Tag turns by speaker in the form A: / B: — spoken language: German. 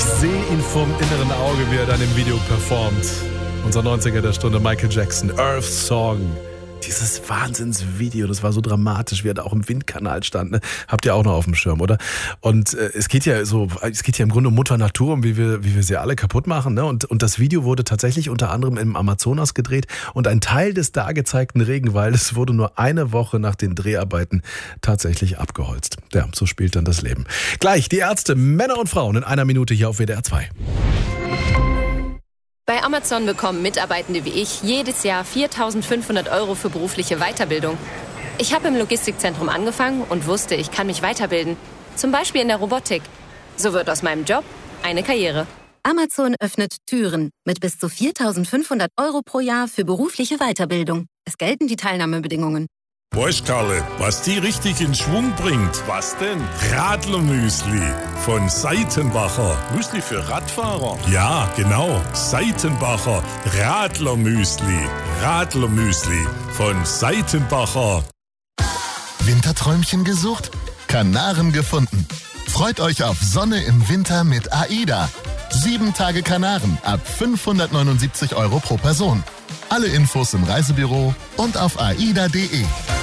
A: sehe ihn vom inneren Auge, wie er dann im Video performt. Unser 90er der Stunde, Michael Jackson, Earth Song. Dieses Wahnsinnsvideo, das war so dramatisch, wie er da auch im Windkanal stand. Ne? Habt ihr auch noch auf dem Schirm, oder? Und es geht ja im Grunde um Mutter Natur, um wie wir sie alle kaputt machen. Ne? Und das Video wurde tatsächlich unter anderem im Amazonas gedreht. Und ein Teil des da gezeigten Regenwaldes wurde nur eine Woche nach den Dreharbeiten tatsächlich abgeholzt. Ja, so spielt dann das Leben. Gleich die Ärzte, Männer und Frauen in einer Minute hier auf WDR 2.
B: Bei Amazon bekommen Mitarbeitende wie ich jedes Jahr 4.500 € für berufliche Weiterbildung. Ich habe im Logistikzentrum angefangen und wusste, ich kann mich weiterbilden. Zum Beispiel in der Robotik. So wird aus meinem Job eine Karriere.
C: Amazon öffnet Türen mit bis zu 4.500 € pro Jahr für berufliche Weiterbildung. Es gelten die Teilnahmebedingungen.
D: Weißt, Karle, was die richtig in Schwung bringt? Was denn? Radlermüsli von Seitenbacher. Müsli für Radfahrer? Ja, genau. Seitenbacher Radlermüsli. Radlermüsli von Seitenbacher.
E: Winterträumchen gesucht? Kanaren gefunden. Freut euch auf Sonne im Winter mit AIDA. 7 Tage Kanaren ab 579 € pro Person. Alle Infos im Reisebüro und auf aida.de.